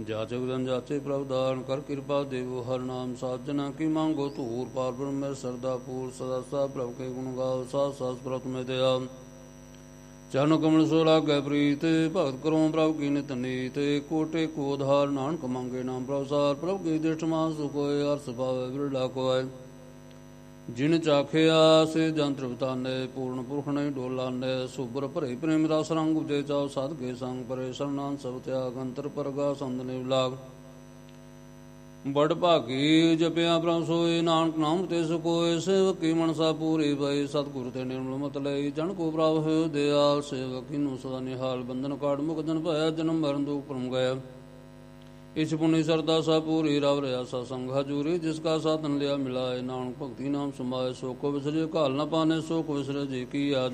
जाचक धन जाचे प्रभु दान कर कृपा देवो हर नाम साजना की मांगो तूर पार ब्रह्म में श्रद्धा पूर सदा सा प्रभु के गुण गाओ सास सास प्रभु में दया चरण कमल सोला गै प्रीत भगत करो प्रभु की नित नीत कोटे को धार नानक मांगे नाम प्रभु सार प्रभु की दृष्ट मान सुकोय अर्स पावे बिरला कोय जिन चाखिया से जंत्र बताने पूर्ण पुरख नहीं डोलाने सुबर भरे प्रेम रस रंग उजे चाओ साध के संग परे शरणान सब त्याग अंतर परगा संत ने लाग बड़ भागी जपिया ब्रह्म सोए नानक नाम ते सुकोय सेवक की मनसा पूरी भई सतगुरु ते निर्मल मत लई जन को प्राप्त हो दयाल सेवक की सदा निहाल बंधन काट मुख जन पाया जन्म मरण दुख परम गया इस पुण्य श्रद्धा सा पूरी रव रहा सा संग हजूरी जिसका साधन लिया मिलाए नानक भक्ति नाम समाये सो को विसरे काल न पाने सो को विसरे जी की आज